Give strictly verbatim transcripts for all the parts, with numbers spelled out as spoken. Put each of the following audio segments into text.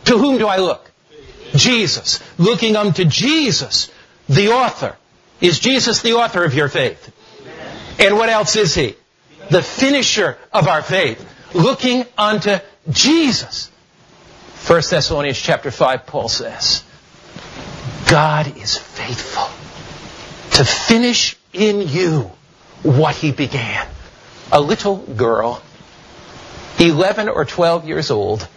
To whom do I look? Jesus. Looking unto Jesus, the author. Is Jesus the author of your faith? And what else is He? The finisher of our faith. Looking unto Jesus. First Thessalonians chapter five, Paul says, God is faithful to finish in you what He began. A little girl, eleven or twelve years old,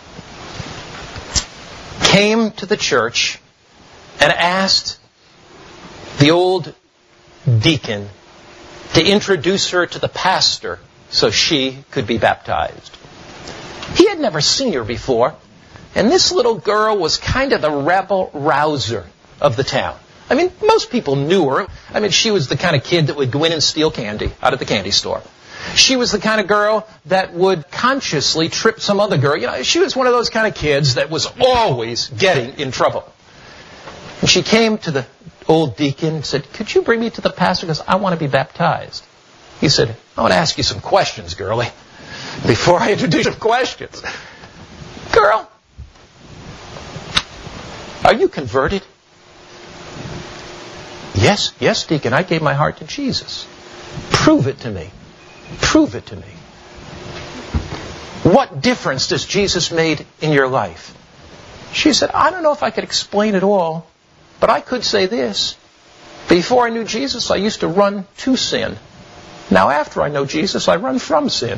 came to the church and asked the old deacon to introduce her to the pastor so she could be baptized. He had never seen her before, and this little girl was kind of the rebel rouser of the town. I mean, most people knew her. I mean, she was the kind of kid that would go in and steal candy out of the candy store. She was the kind of girl that would consciously trip some other girl. You know, she was one of those kind of kids that was always getting in trouble. And she came to the old deacon and said, could you bring me to the pastor because I want to be baptized? He said, I want to ask you some questions, girlie, before I introduce some questions. Girl, are you converted? Yes, yes, deacon, I gave my heart to Jesus. Prove it to me. Prove it to me. What difference does Jesus made in your life? She said, I don't know if I could explain it all, but I could say this. Before I knew Jesus, I used to run to sin. Now after I know Jesus, I run from sin.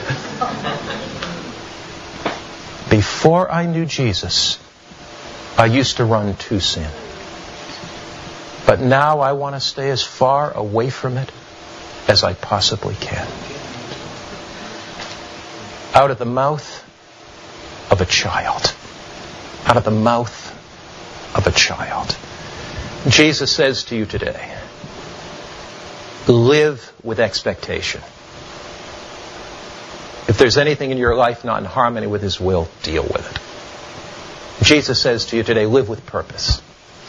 Before I knew Jesus, I used to run to sin. But now I want to stay as far away from it as I possibly can. Out of the mouth of a child. Out of the mouth of a child. Jesus says to you today, live with expectation. If there's anything in your life not in harmony with His will, deal with it. Jesus says to you today, live with purpose.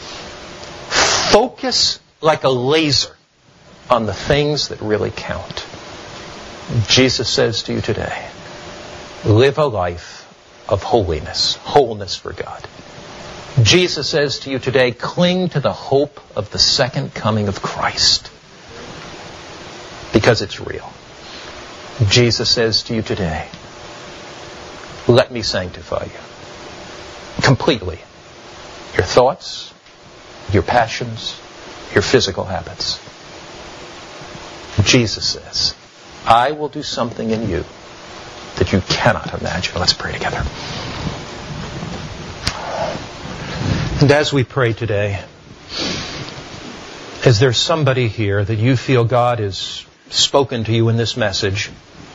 Focus like a laser on the things that really count. Jesus says to you today, live a life of holiness, wholeness for God. Jesus says to you today, cling to the hope of the second coming of Christ, because it's real. Jesus says to you today, let me sanctify you completely. Your thoughts, your passions, your physical habits. Jesus says, I will do something in you that you cannot imagine. Let's pray together. And as we pray today, is there somebody here that you feel God has spoken to you in this message,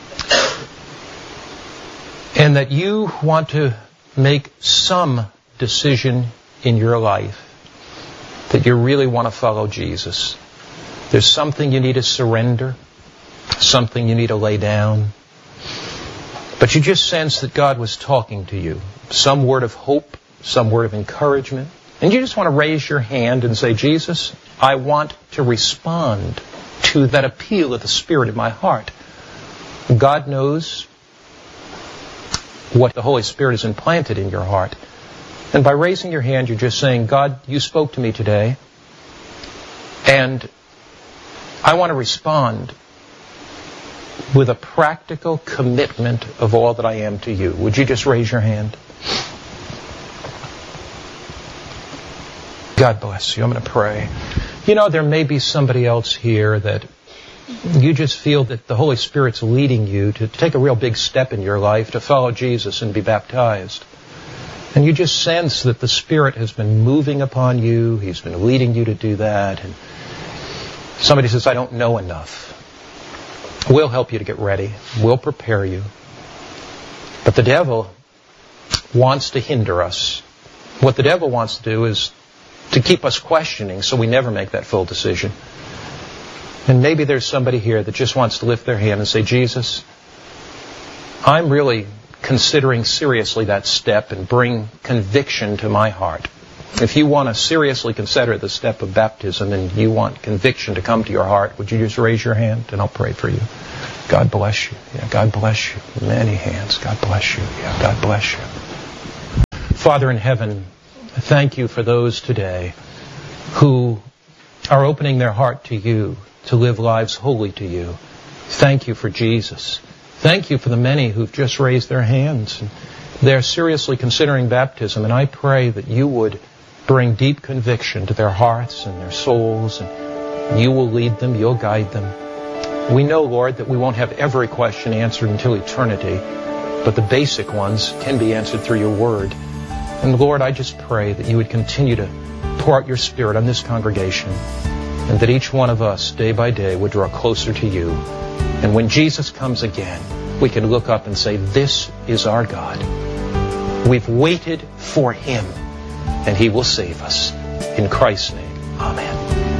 and that you want to make some decision in your life that you really want to follow Jesus? There's something you need to surrender, something you need to lay down, but you just sense that God was talking to you. Some word of hope, some word of encouragement, and you just want to raise your hand and say, Jesus, I want to respond to that appeal of the Spirit in my heart. God knows what the Holy Spirit has implanted in your heart. And by raising your hand, you're just saying, God, you spoke to me today, and I want to respond with a practical commitment of all that I am to you. Would you just raise your hand? God bless you. I'm going to pray. You know, there may be somebody else here that you just feel that the Holy Spirit's leading you to take a real big step in your life, to follow Jesus and be baptized. And you just sense that the Spirit has been moving upon you. He's been leading you to do that. And somebody says, I don't know enough. We'll help you to get ready. We'll prepare you. But the devil wants to hinder us. What the devil wants to do is to keep us questioning so we never make that full decision. And maybe there's somebody here that just wants to lift their hand and say, Jesus, I'm really considering seriously that step and bring conviction to my heart. If you want to seriously consider the step of baptism and you want conviction to come to your heart, would you just raise your hand and I'll pray for you. God bless you. Yeah, God bless you. Many hands. God bless you. Yeah, God bless you. Father in heaven, thank you for those today who are opening their heart to you, to live lives holy to you. Thank you for Jesus. Thank you for the many who've just raised their hands. They're seriously considering baptism, and I pray that you would bring deep conviction to their hearts and their souls, and you will lead them, you'll guide them. We know, Lord, that we won't have every question answered until eternity, but the basic ones can be answered through your word. And Lord, I just pray that you would continue to pour out your Spirit on this congregation, and that each one of us, day by day, would draw closer to you. And when Jesus comes again, we can look up and say, this is our God. We've waited for him, and he will save us. In Christ's name, amen.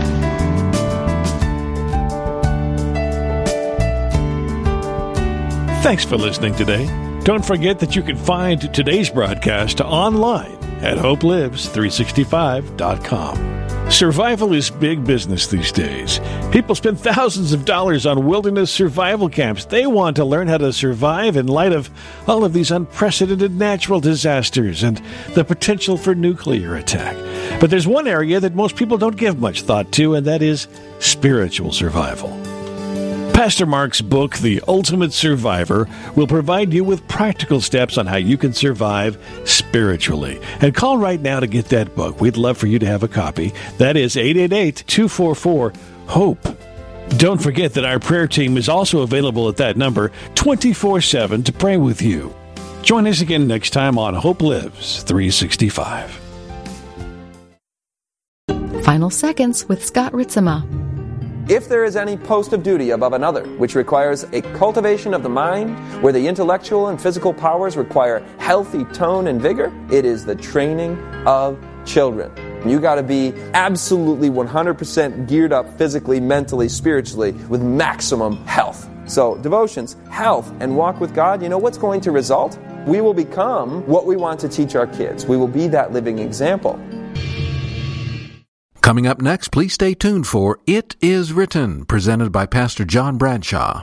Thanks for listening today. Don't forget that you can find today's broadcast online at hope lives three sixty-five dot com. Survival is big business these days. People spend thousands of dollars on wilderness survival camps. They want to learn how to survive in light of all of these unprecedented natural disasters and the potential for nuclear attack. But there's one area that most people don't give much thought to, and that is spiritual survival. Pastor Mark's book, The Ultimate Survivor, will provide you with practical steps on how you can survive spiritually. And call right now to get that book. We'd love for you to have a copy. That is eight eight eight, two four four, HOPE. Don't forget that our prayer team is also available at that number twenty-four seven to pray with you. Join us again next time on Hope Lives three sixty-five. Final Seconds with Scott Ritzema. If there is any post of duty above another, which requires a cultivation of the mind, where the intellectual and physical powers require healthy tone and vigor, it is the training of children. You got to be absolutely one hundred percent geared up physically, mentally, spiritually, with maximum health. So, devotions, health, and walk with God, you know what's going to result? We will become what we want to teach our kids. We will be that living example. Coming up next, please stay tuned for It Is Written, presented by Pastor John Bradshaw.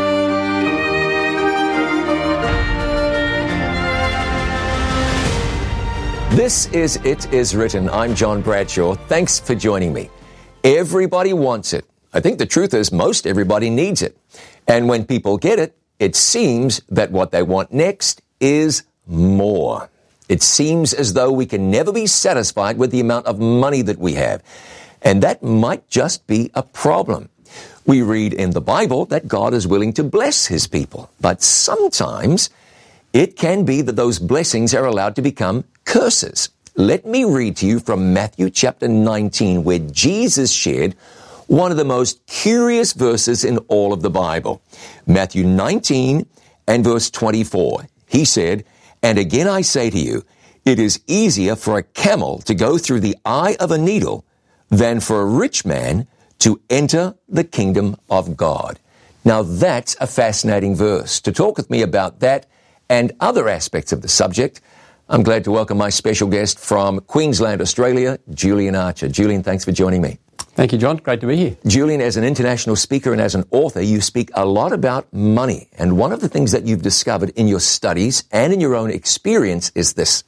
This is It Is Written. I'm John Bradshaw. Thanks for joining me. Everybody wants it. I think the truth is most everybody needs it. And when people get it, it seems that what they want next is more. It seems as though we can never be satisfied with the amount of money that we have. And that might just be a problem. We read in the Bible that God is willing to bless his people. But sometimes it can be that those blessings are allowed to become curses. Let me read to you from Matthew chapter nineteen, where Jesus shared one of the most curious verses in all of the Bible. Matthew nineteen and verse twenty-four. He said, "And again I say to you, it is easier for a camel to go through the eye of a needle than for a rich man to enter the kingdom of God." Now that's a fascinating verse. To talk with me about that and other aspects of the subject, I'm glad to welcome my special guest from Queensland, Australia, Julian Archer. Julian, thanks for joining me. Thank you, John. Great to be here. Julian, as an international speaker and as an author, you speak a lot about money. And one of the things that you've discovered in your studies and in your own experience is this.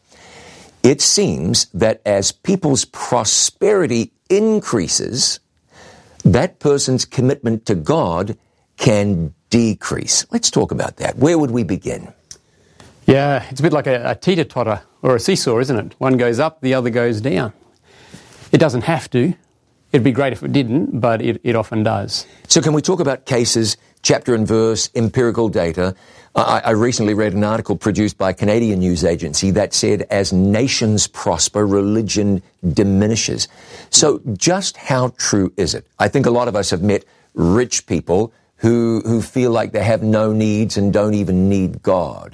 It seems that as people's prosperity increases, that person's commitment to God can decrease. Let's talk about that. Where would we begin? Yeah, it's a bit like a, a teeter-totter or a seesaw, isn't it? One goes up, the other goes down. It doesn't have to. It'd be great if it didn't, but it, it often does. So can we talk about cases, chapter and verse, empirical data? I, I recently read an article produced by a Canadian news agency that said, as nations prosper, religion diminishes. So just how true is it? I think a lot of us have met rich people who, who feel like they have no needs and don't even need God.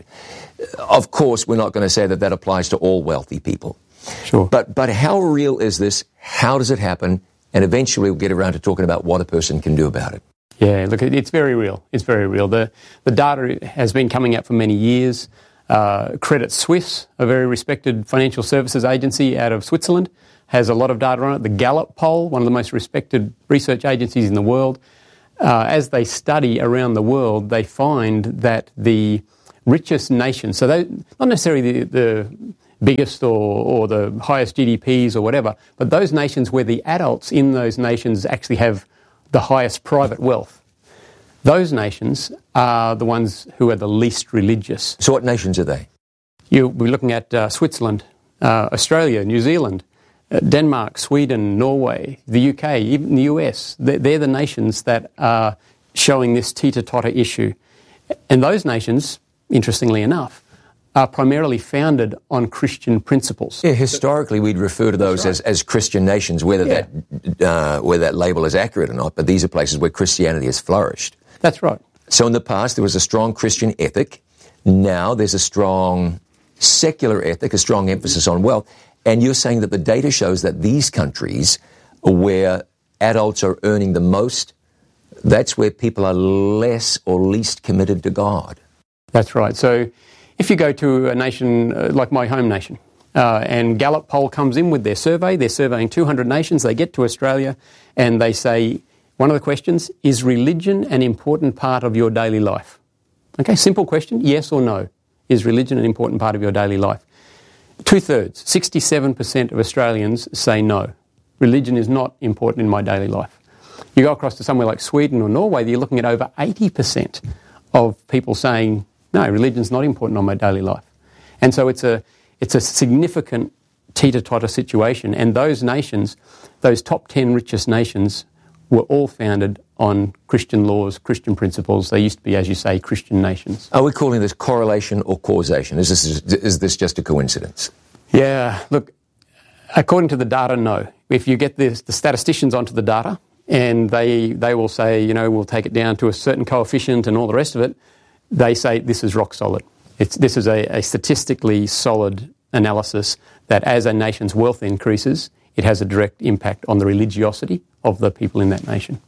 Of course, we're not going to say that that applies to all wealthy people. Sure. But, but how real is this? How does it happen? And eventually we'll get around to talking about what a person can do about it. Yeah, look, it's very real. It's very real. The the data has been coming out for many years. Uh, Credit Suisse, a very respected financial services agency out of Switzerland, has a lot of data on it. The Gallup poll, one of the most respected research agencies in the world, uh, as they study around the world, they find that the richest nations, so they, not necessarily the, the biggest or, or the highest G D Ps or whatever, but those nations where the adults in those nations actually have the highest private wealth, those nations are the ones who are the least religious. So what nations are they? You'll be looking at uh, Switzerland, uh, Australia, New Zealand, uh, Denmark, Sweden, Norway, the U K, even the U S. They're, they're the nations that are showing this teeter-totter issue. And those nations, interestingly enough, are primarily founded on Christian principles. Yeah, historically we'd refer to those right. as, as Christian nations, whether yeah. that uh, whether that label is accurate or not, but these are places where Christianity has flourished. That's right. So in the past there was a strong Christian ethic. Now there's a strong secular ethic, a strong emphasis on wealth. And you're saying that the data shows that these countries where adults are earning the most, that's where people are less or least committed to God. That's right. So if you go to a nation uh, like my home nation, uh, and Gallup poll comes in with their survey, they're surveying two hundred nations, they get to Australia, and they say, one of the questions, is religion an important part of your daily life? Okay, simple question, yes or no. Is religion an important part of your daily life? Two-thirds, sixty-seven percent of Australians say no. Religion is not important in my daily life. You go across to somewhere like Sweden or Norway, you're looking at over eighty percent of people saying, no, religion's not important on my daily life. And so it's a it's a significant teeter-totter situation. And those nations, those top ten richest nations, were all founded on Christian laws, Christian principles. They used to be, as you say, Christian nations. Are we calling this correlation or causation? Is this, is this just a coincidence? Yeah, look, according to the data, no. If you get this, the statisticians onto the data, and they they will say, you know, we'll take it down to a certain coefficient and all the rest of it, they say this is rock solid. It's, this is a, a statistically solid analysis that as a nation's wealth increases, it has a direct impact on the religiosity of the people in that nation.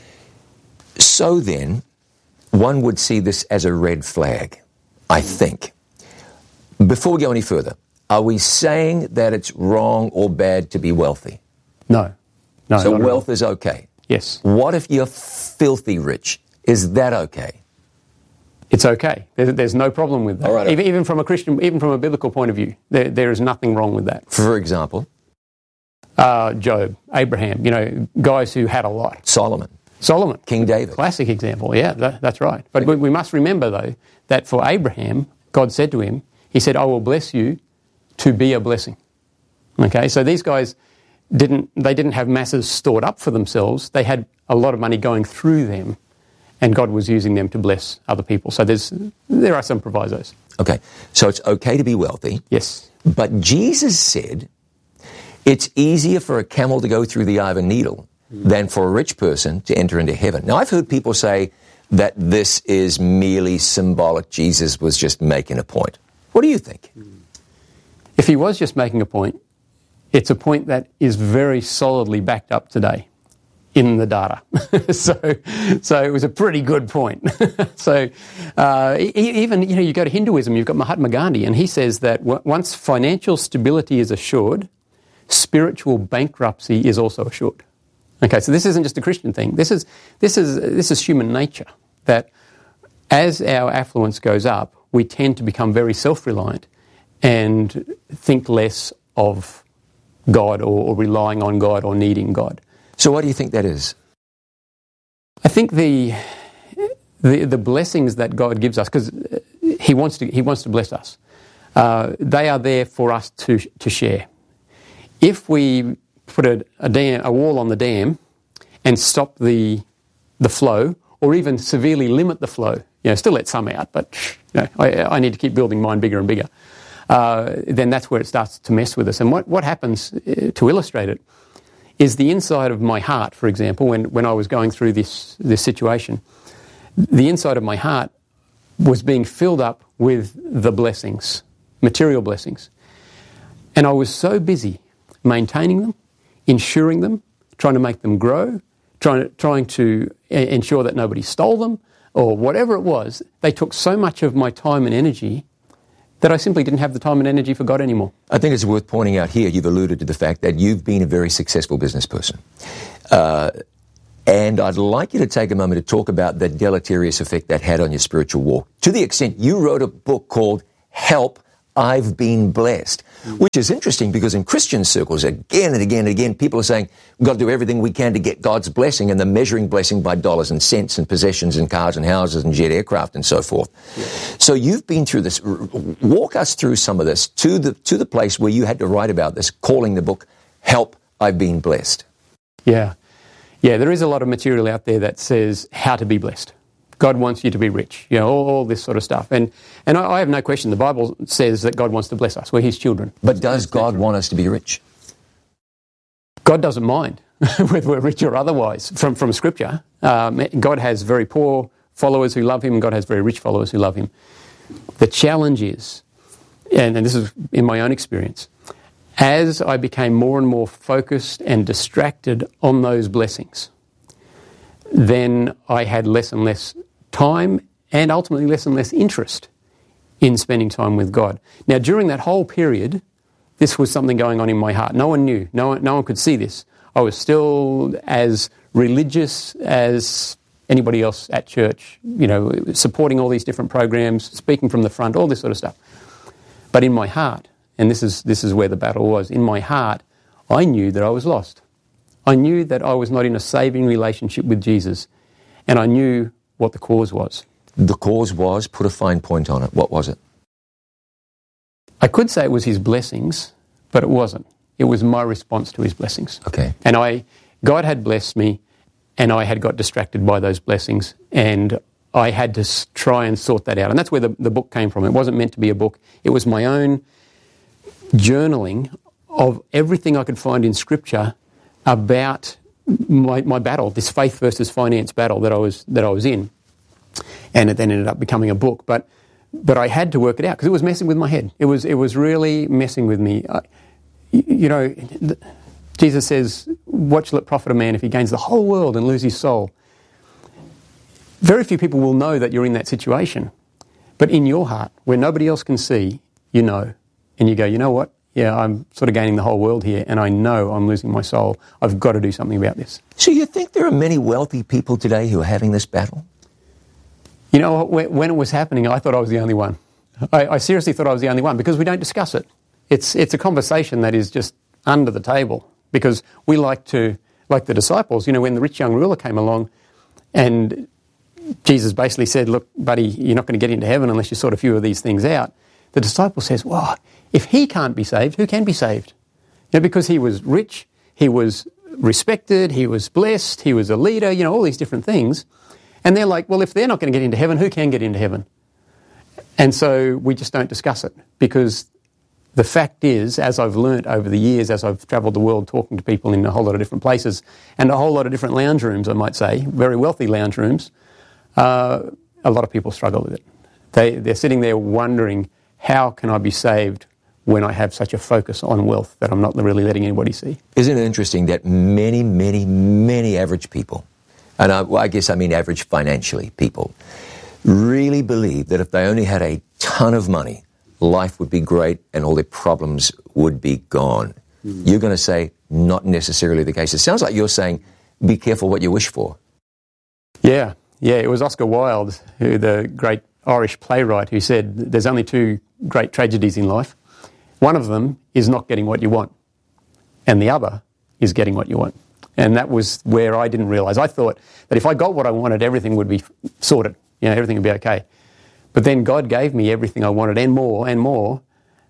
So then, one would see this as a red flag, I think. Before we go any further, are we saying that it's wrong or bad to be wealthy? No. No. So wealth is okay? Yes. What if you're filthy rich? Is that okay? It's okay. There's, there's no problem with that. All right. Even, even from a Christian, even from a biblical point of view, there, there is nothing wrong with that. For example? Uh, Job, Abraham, you know, guys who had a lot. Solomon. Solomon. King David. Classic example, yeah, that, that's right. But we, we must remember, though, that for Abraham, God said to him, he said, I will bless you to be a blessing. Okay, so these guys didn't, they didn't have masses stored up for themselves. They had a lot of money going through them, and God was using them to bless other people. So there's, there are some provisos. Okay, so it's okay to be wealthy. Yes. But Jesus said it's easier for a camel to go through the eye of a needle than for a rich person to enter into heaven. Now, I've heard people say that this is merely symbolic. Jesus was just making a point. What do you think? If he was just making a point, it's a point that is very solidly backed up today in the data. so, so it was a pretty good point. so, uh, even, you know, you go to Hinduism, you've got Mahatma Gandhi, and he says that w- once financial stability is assured, spiritual bankruptcy is also assured. Okay, so this isn't just a Christian thing. This is this is this is human nature. That as our affluence goes up, we tend to become very self-reliant and think less of God or, or relying on God or needing God. So, what do you think that is? I think the the, the blessings that God gives us, because He wants to He wants to bless us. Uh, they are there for us to to share. If we put a, a, dam, a wall on the dam and stop the the flow, or even severely limit the flow, you know, still let some out, but you know, I, I need to keep building mine bigger and bigger, uh, then that's where it starts to mess with us. And what, what happens, uh, to illustrate it, is the inside of my heart, for example, when, when I was going through this, this situation, the inside of my heart was being filled up with the blessings, material blessings. And I was so busy maintaining them, ensuring them, trying to make them grow, trying to, trying to ensure that nobody stole them, or whatever it was. They took so much of my time and energy that I simply didn't have the time and energy for God anymore. I think it's worth pointing out here, you've alluded to the fact that you've been a very successful business person. Uh, and I'd like you to take a moment to talk about the deleterious effect that had on your spiritual walk, to the extent you wrote a book called Help, I've been blessed. Which is interesting because in Christian circles, again and again and again, people are saying, we've got to do everything we can to get God's blessing, and they're measuring blessing by dollars and cents and possessions and cars and houses and jet aircraft and so forth. Yeah. So you've been through this. Walk us through some of this to the, to the place where you had to write about this, calling the book, Help, I've Been Blessed. Yeah. Yeah, there is a lot of material out there that says how to be blessed. God wants you to be rich, you know, all, all this sort of stuff. And and I, I have no question, the Bible says that God wants to bless us. We're his children. But does God want us to be rich? God doesn't mind whether we're rich or otherwise from, from Scripture. Um, God has very poor followers who love him, and God has very rich followers who love him. The challenge is, and, and this is in my own experience, as I became more and more focused and distracted on those blessings, then I had less and less time and ultimately less and less interest in spending time with God. Now, during that whole period, this was something going on in my heart. No one knew. No one, no one could see this. I was still as religious as anybody else at church, you know, supporting all these different programs, speaking from the front, all this sort of stuff. But in my heart, and this is this is where the battle was, in my heart, I knew that I was lost. I knew that I was not in a saving relationship with Jesus, and I knew what the cause was. The cause was, put a fine point on it, what was it? I could say it was his blessings, but it wasn't. It was my response to his blessings. Okay. And I, God had blessed me, and I had got distracted by those blessings, and I had to s- try and sort that out. And that's where the, the book came from. It wasn't meant to be a book. It was my own journaling of everything I could find in Scripture about my, my battle, this faith versus finance battle that I was that I was in, and it then ended up becoming a book. But but I had to work it out because it was messing with my head. It was it was really messing with me. I, you know, Jesus says, "What shall it profit a man if he gains the whole world and lose his soul?" Very few people will know that you're in that situation, but in your heart, where nobody else can see, you know, and you go, you know what? Yeah, I'm sort of gaining the whole world here, and I know I'm losing my soul. I've got to do something about this. So you think there are many wealthy people today who are having this battle? You know, when it was happening, I thought I was the only one. I, I seriously thought I was the only one because we don't discuss it. It's it's a conversation that is just under the table because we like to, like the disciples, you know, when the rich young ruler came along and Jesus basically said, look, buddy, you're not going to get into heaven unless you sort a few of these things out. The disciple says, well, if he can't be saved, who can be saved? You know, because he was rich, he was respected, he was blessed, he was a leader, you know, all these different things. And they're like, well, if they're not going to get into heaven, who can get into heaven? And so we just don't discuss it because the fact is, as I've learnt over the years, as I've travelled the world talking to people in a whole lot of different places and a whole lot of different lounge rooms, I might say, very wealthy lounge rooms, uh, a lot of people struggle with it. They, they're sitting there wondering, how can I be saved when I have such a focus on wealth that I'm not really letting anybody see? Isn't it interesting that many, many, many average people, and I, well, I guess I mean average financially people, really believe that if they only had a ton of money, life would be great and all their problems would be gone. Mm. You're going to say, not necessarily the case. It sounds like you're saying, be careful what you wish for. Yeah, yeah. It was Oscar Wilde, who the great Irish playwright, who said there's only two great tragedies in life. One of them is not getting what you want, and the other is getting what you want. And that was where I didn't realise. I thought that if I got what I wanted, everything would be sorted. You know, everything would be okay. But then God gave me everything I wanted and more and more,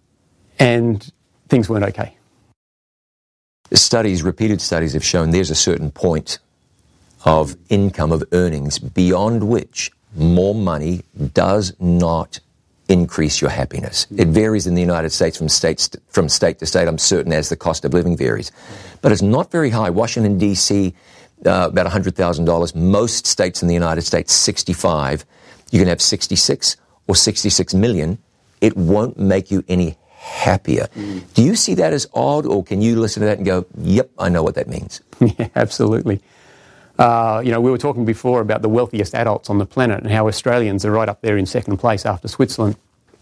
and things weren't okay. Studies, repeated studies have shown there's a certain point of income, of earnings, beyond which more money does not increase your happiness. It varies in the United States from state, from state to state, I'm certain, as the cost of living varies. But it's not very high. Washington, D C, uh, about one hundred thousand dollars. Most states in the United States, sixty-five. You can have sixty-six or sixty-six million. It won't make you any happier. Mm. Do you see that as odd, or can you listen to that and go, yep, I know what that means? Yeah, absolutely. Uh, you know, we were talking before about the wealthiest adults on the planet and how Australians are right up there in second place after Switzerland.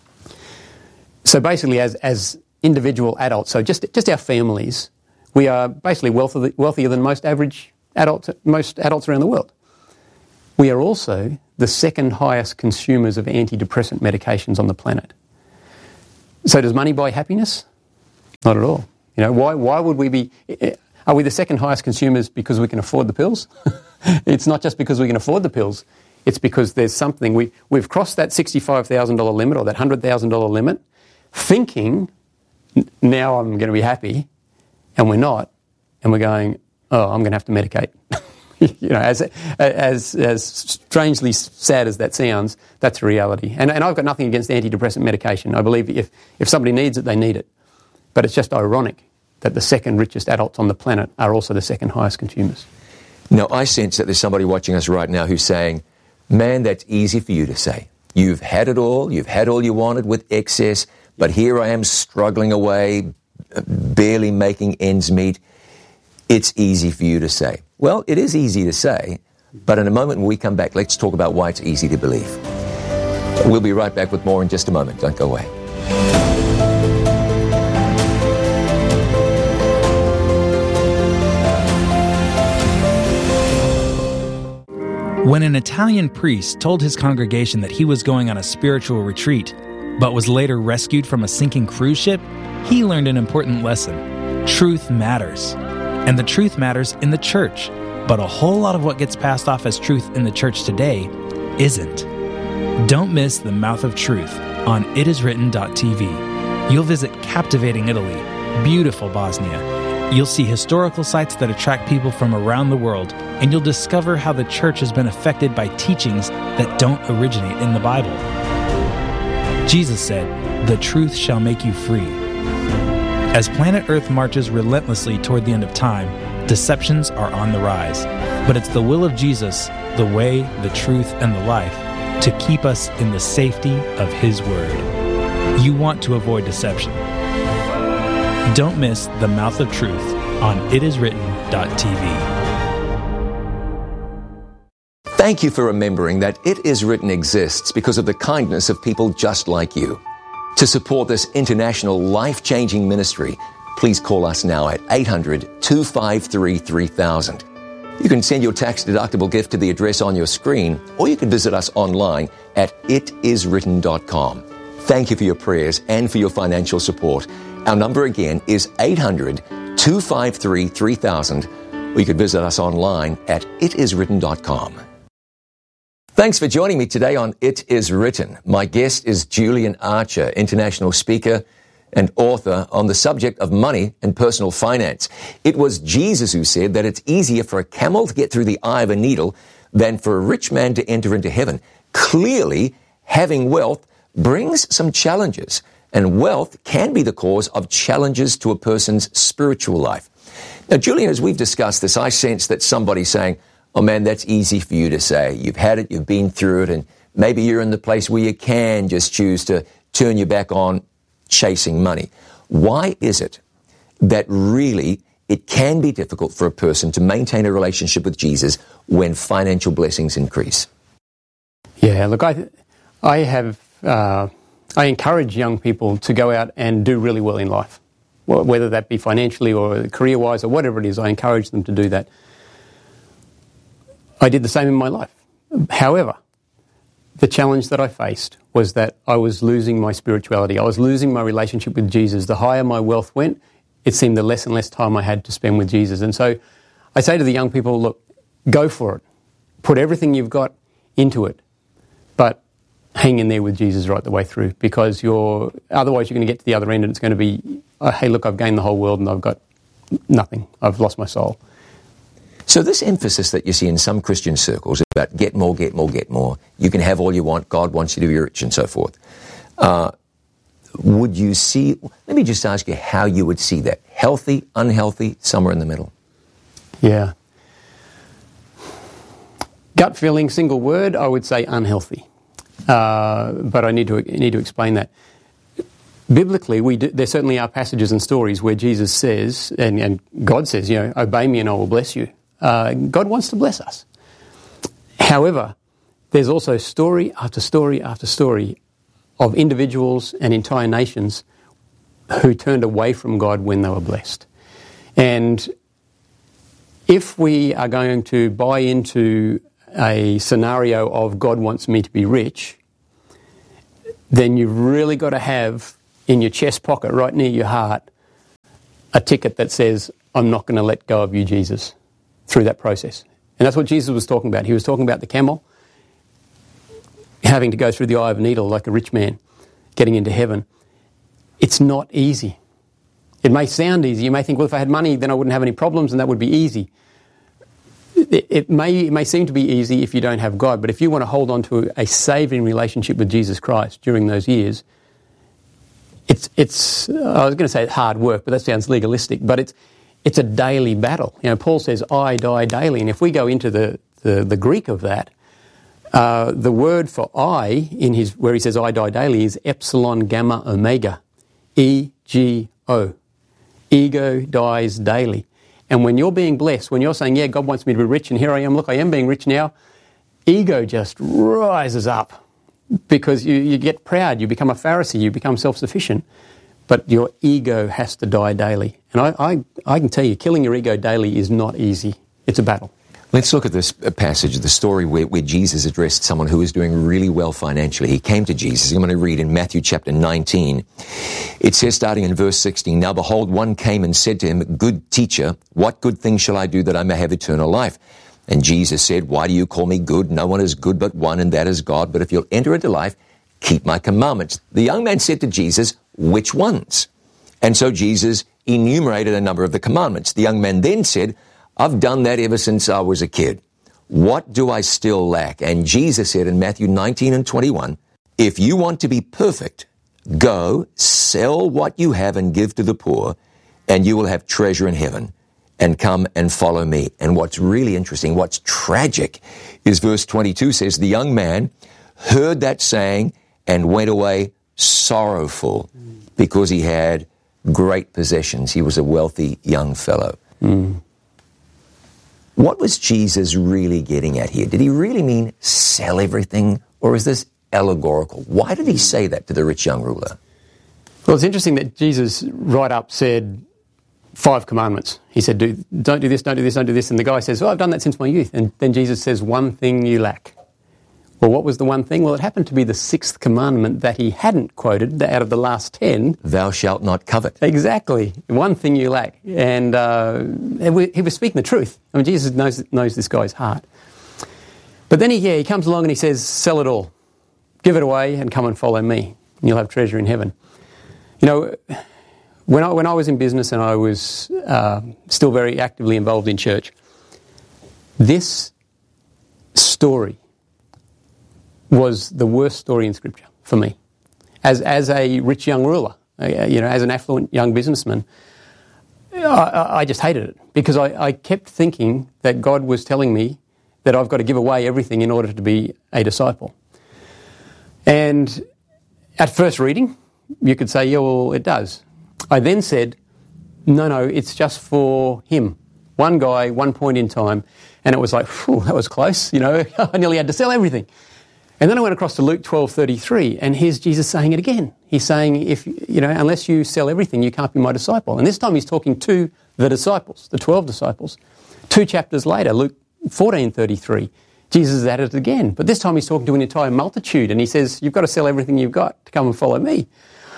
So basically, as as individual adults, so just just our families, we are basically wealthy, wealthier than most average adults, most adults around the world. We are also the second highest consumers of antidepressant medications on the planet. So does money buy happiness? Not at all. You know, why, why would we be... Are we the second highest consumers because we can afford the pills? It's not just because we can afford the pills. It's because there's something... We, we've crossed that sixty-five thousand dollars limit or that one hundred thousand dollars limit thinking, now I'm going to be happy, and we're not. And we're going, oh, I'm going to have to medicate. You know, as, as, as strangely sad as that sounds, that's reality. And, and I've got nothing against antidepressant medication. I believe if, if somebody needs it, they need it. But it's just ironic that the second richest adults on the planet are also the second highest consumers. Now, I sense that there's somebody watching us right now who's saying, man, that's easy for you to say. You've had it all, you've had all you wanted with excess, but here I am struggling away, barely making ends meet. It's easy for you to say. Well, it is easy to say, but in a moment when we come back, let's talk about why it's easy to believe. We'll be right back with more in just a moment. Don't go away. When an Italian priest told his congregation that he was going on a spiritual retreat, but was later rescued from a sinking cruise ship, he learned an important lesson. Truth matters. And the truth matters in the church. But a whole lot of what gets passed off as truth in the church today isn't. Don't miss The Mouth of Truth on it is written dot t v. You'll visit captivating Italy, beautiful Bosnia. You'll see historical sites that attract people from around the world, and you'll discover how the church has been affected by teachings that don't originate in the Bible. Jesus said, "The truth shall make you free." As planet Earth marches relentlessly toward the end of time, deceptions are on the rise. But it's the will of Jesus, the way, the truth, and the life, to keep us in the safety of His Word. You want to avoid deception. Don't miss The Mouth of Truth on it is written dot t v. Thank you for remembering that It Is Written exists because of the kindness of people just like you. To support this international life-changing ministry, please call us now at eight hundred, two five three, three thousand. You can send your tax-deductible gift to the address on your screen, or you can visit us online at it is written dot com. Thank you for your prayers and for your financial support. Our number again is eight hundred, two five three, three thousand, or you can visit us online at it is written dot com. Thanks for joining me today on It Is Written. My guest is Julian Archer, international speaker and author on the subject of money and personal finance. It was Jesus who said that it's easier for a camel to get through the eye of a needle than for a rich man to enter into heaven. Clearly, having wealth brings some challenges, and wealth can be the cause of challenges to a person's spiritual life. Now, Julian, as we've discussed this, I sense that somebody's saying, oh man, that's easy for you to say. You've had it, you've been through it, and maybe you're in the place where you can just choose to turn your back on chasing money. Why is it that really it can be difficult for a person to maintain a relationship with Jesus when financial blessings increase? Yeah, look, I, I have, uh, I encourage young people to go out and do really well in life, whether that be financially or career-wise or whatever it is. I encourage them to do that. I did the same in my life. However, the challenge that I faced was that I was losing my spirituality. I was losing my relationship with Jesus. The higher my wealth went, it seemed the less and less time I had to spend with Jesus. And so I say to the young people, look, go for it. Put everything you've got into it. But hang in there with Jesus right the way through, because you're otherwise you're going to get to the other end and it's going to be, oh, hey, look, I've gained the whole world and I've got nothing. I've lost my soul. So this emphasis that you see in some Christian circles about get more, get more, get more, you can have all you want, God wants you to be rich and so forth. Uh, would you see, let me just ask you how you would see that. Healthy, unhealthy, somewhere in the middle? Yeah. Gut feeling, single word, I would say unhealthy. Uh, but I need to need to explain that. Biblically, we do, there certainly are passages and stories where Jesus says, and, and God says, you know, obey me and I will bless you. Uh, God wants to bless us. However, there's also story after story after story of individuals and entire nations who turned away from God when they were blessed. And if we are going to buy into a scenario of God wants me to be rich, then you've really got to have in your chest pocket, right near your heart, a ticket that says, I'm not going to let go of you, Jesus, through that process. And that's what Jesus was talking about. He was talking about the camel having to go through the eye of a needle like a rich man getting into heaven. It's not easy. It may sound easy. You may think, well, if I had money, then I wouldn't have any problems and that would be easy. It, it, may, it may seem to be easy if you don't have God, but if you want to hold on to a saving relationship with Jesus Christ during those years, it's, it's I was going to say hard work, but that sounds legalistic, but it's, it's a daily battle. You know, Paul says, I die daily, and if we go into the, the, the Greek of that, uh, the word for I, in his where he says I die daily, is epsilon gamma omega, E G O. Ego dies daily. And when you're being blessed, when you're saying, yeah, God wants me to be rich, and here I am, look, I am being rich now, ego just rises up because you, you get proud, you become a Pharisee, you become self-sufficient, but your ego has to die daily. And I, I, I can tell you, killing your ego daily is not easy. It's a battle. Let's look at this passage, the story where, where Jesus addressed someone who was doing really well financially. He came to Jesus. I'm going to read in Matthew chapter nineteen. It says, starting in verse sixteen, Now behold, one came and said to him, Good teacher, what good thing shall I do that I may have eternal life? And Jesus said, Why do you call me good? No one is good but one, and that is God. But if you'll enter into life, keep my commandments. The young man said to Jesus, Which ones? And so Jesus enumerated a number of the commandments. The young man then said, I've done that ever since I was a kid. What do I still lack? And Jesus said in Matthew nineteen and twenty-one, If you want to be perfect, go, sell what you have and give to the poor, and you will have treasure in heaven. And come and follow me. And what's really interesting, what's tragic, is verse twenty-two says, The young man heard that saying and went away sorrowful because he had great possessions. He was a wealthy young fellow. Mm. What was Jesus really getting at here? Did he really mean sell everything, or is this allegorical? Why did he say that to the rich young ruler? Well, it's interesting that Jesus right up said five commandments. He said, do, don't do this, don't do this, don't do this. And the guy says, well, I've done that since my youth. And then Jesus says, one thing you lack. Well, what was the one thing? Well, it happened to be the sixth commandment that he hadn't quoted out of the last ten. Thou shalt not covet. Exactly. One thing you lack. And uh, he was speaking the truth. I mean, Jesus knows knows this guy's heart. But then he, yeah, he comes along and he says, sell it all. Give it away and come and follow me. And you'll have treasure in heaven. You know, when I, when I was in business and I was uh, still very actively involved in church, this story was the worst story in Scripture for me. As as a rich young ruler, uh, you know, as an affluent young businessman, I, I just hated it because I, I kept thinking that God was telling me that I've got to give away everything in order to be a disciple. And at first reading, you could say, yeah, well, it does. I then said, no, no, it's just for him. One guy, one point in time. And it was like, phew, that was close, you know, I nearly had to sell everything. And then I went across to Luke twelve thirty-three, and here's Jesus saying it again. He's saying, if you know, unless you sell everything, you can't be my disciple. And this time he's talking to the disciples, the twelve disciples. Two chapters later, Luke fourteen thirty-three, Jesus is at it again. But this time he's talking to an entire multitude, and he says, you've got to sell everything you've got to come and follow me.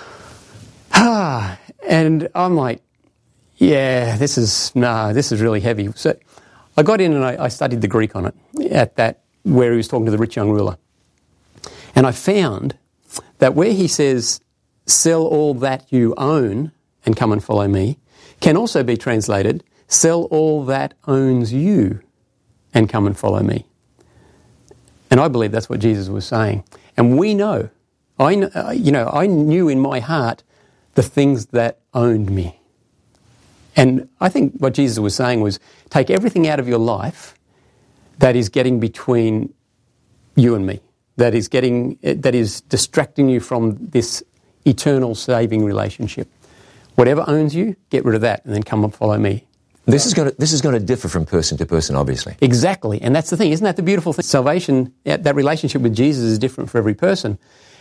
Ah, and I'm like, yeah, this is, nah, this is really heavy. So I got in and I, I studied the Greek on it at that, where he was talking to the rich young ruler. And I found that where he says, sell all that you own and come and follow me, can also be translated, sell all that owns you and come and follow me. And I believe that's what Jesus was saying. And we know, I know, you know, I knew in my heart the things that owned me. And I think what Jesus was saying was, take everything out of your life that is getting between you and me. That is getting, that is distracting you from this eternal saving relationship. Whatever owns you, get rid of that and then come and follow me. This is going to, this is going to differ from person to person, obviously. Exactly. And that's the thing. Isn't that the beautiful thing? Salvation, that relationship with Jesus is different for every person.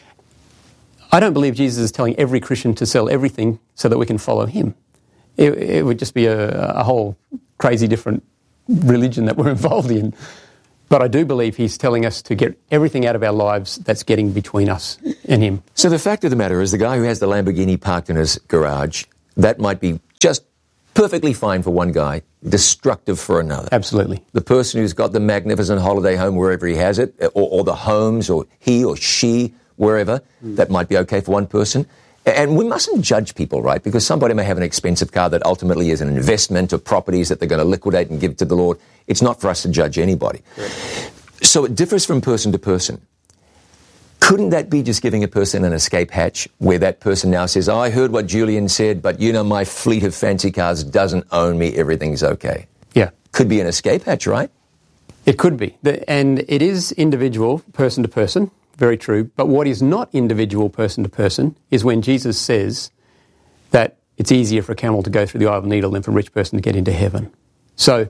I don't believe Jesus is telling every Christian to sell everything so that we can follow him. It, it would just be a, a whole crazy different religion that we're involved in. But I do believe he's telling us to get everything out of our lives that's getting between us and him. So the fact of the matter is the guy who has the Lamborghini parked in his garage, that might be just perfectly fine for one guy, destructive for another. Absolutely. The person who's got the magnificent holiday home wherever he has it, or, or the homes, or he or she, wherever, mm. that might be okay for one person. And we mustn't judge people, right? Because somebody may have an expensive car that ultimately is an investment of properties that they're going to liquidate and give to the Lord. It's not for us to judge anybody. Right. So it differs from person to person. Couldn't that be just giving a person an escape hatch where that person now says, oh, I heard what Julian said, but you know, my fleet of fancy cars doesn't own me. Everything's okay. Yeah. Could be an escape hatch, right? It could be. And it is individual, person to person. Very true. But what is not individual person to person is when Jesus says that it's easier for a camel to go through the eye of a needle than for a rich person to get into heaven. So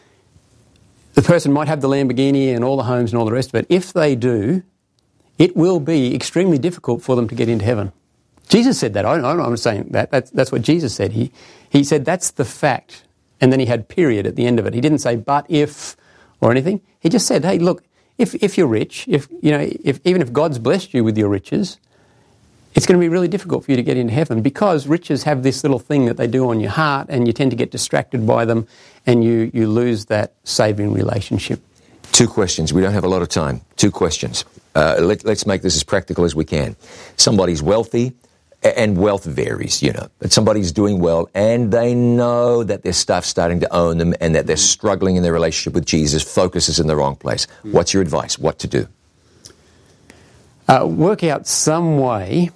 the person might have the Lamborghini and all the homes and all the rest of it. If they do, it will be extremely difficult for them to get into heaven. Jesus said that. I don't know, I'm saying that. That's, that's what Jesus said. He, he said that's the fact. And then he had period at the end of it. He didn't say but if or anything. He just said, hey, look, If if you're rich, if you know, if even if God's blessed you with your riches, it's going to be really difficult for you to get into heaven because riches have this little thing that they do on your heart, and you tend to get distracted by them, and you you lose that saving relationship. Two questions. We don't have a lot of time. Two questions. Uh, let, let's make this as practical as we can. Somebody's wealthy, and wealth varies, you know. But somebody's doing well, and they know that their stuff's starting to own them and that they're struggling in their relationship with Jesus. Focus is in the wrong place. What's your advice? What to do? Uh, work out some way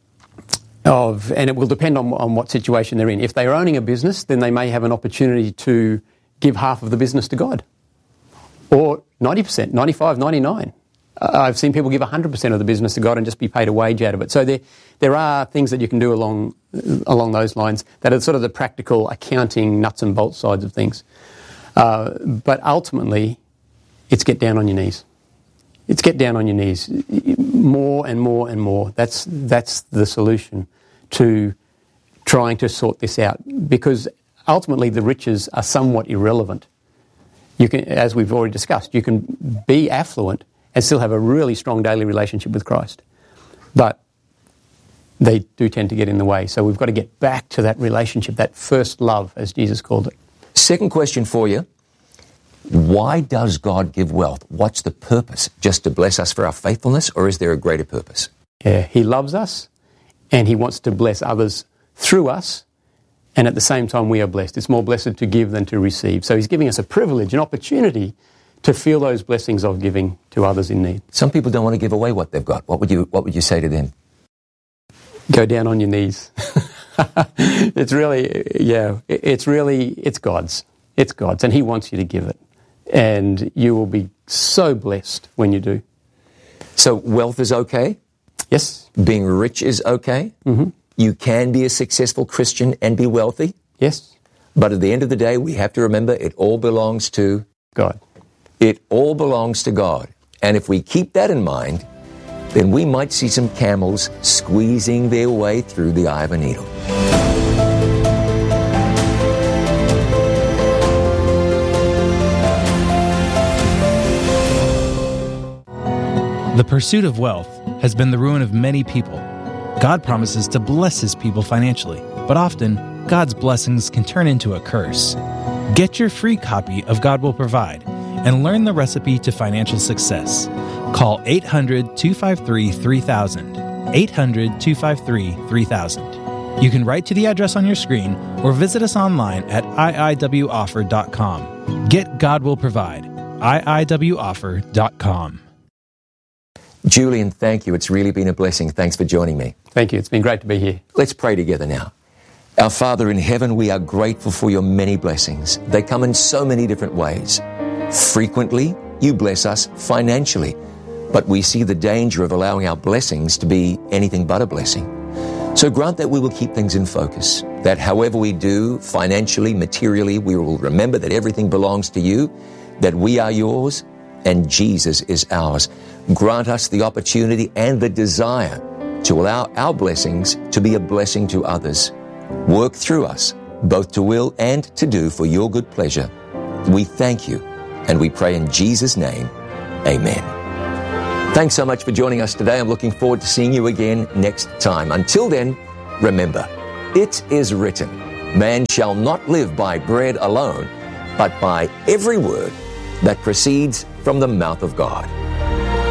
of, and it will depend on, on what situation they're in. If they're owning a business, then they may have an opportunity to give half of the business to God. Or ninety percent, ninety-five, ninety-nine. Uh, I've seen people give one hundred percent of the business to God and just be paid a wage out of it. So there there are things that you can do along along those lines that are sort of the practical accounting nuts and bolts sides of things. Uh, but ultimately, it's get down on your knees. It's get down on your knees. More and more and more. That's that's the solution to trying to sort this out. Because ultimately the riches are somewhat irrelevant. You can, as we've already discussed, you can be affluent and still have a really strong daily relationship with Christ. But they do tend to get in the way. So we've got to get back to that relationship, that first love, as Jesus called it. Second question for you. Why does God give wealth? What's the purpose? Just to bless us for our faithfulness, or is there a greater purpose? Yeah, he loves us, and he wants to bless others through us, and at the same time we are blessed. It's more blessed to give than to receive. So he's giving us a privilege, an opportunity to feel those blessings of giving to others in need. Some people don't want to give away what they've got. What would you What would you say to them? Go down on your knees. It's really, yeah, it's really, it's God's. It's God's, and he wants you to give it. And you will be so blessed when you do. So wealth is okay? Yes. Being rich is okay? Mm-hmm. You can be a successful Christian and be wealthy? Yes. But at the end of the day, we have to remember it all belongs to God. It all belongs to God. And if we keep that in mind, then we might see some camels squeezing their way through the eye of a needle. The pursuit of wealth has been the ruin of many people. God promises to bless his people financially, but often God's blessings can turn into a curse. Get your free copy of God Will Provide and learn the recipe to financial success. Call eight hundred, two five three, three thousand, eight hundred, two five three, three thousand. You can write to the address on your screen or visit us online at I I W offer dot com. Get God Will Provide, I I W offer dot com. Julian, thank you. It's really been a blessing. Thanks for joining me. Thank you. It's been great to be here. Let's pray together now. Our Father in heaven, we are grateful for your many blessings. They come in so many different ways. Frequently, you bless us financially, but we see the danger of allowing our blessings to be anything but a blessing. So grant that we will keep things in focus, that however we do, financially, materially, we will remember that everything belongs to you, that we are yours, and Jesus is ours. Grant us the opportunity and the desire to allow our blessings to be a blessing to others. Work through us, both to will and to do for your good pleasure. We thank you, And we pray in Jesus' name, amen. Thanks so much for joining us today. I'm looking forward to seeing you again next time. Until then, remember, it is written, man shall not live by bread alone, but by every word that proceeds from the mouth of God.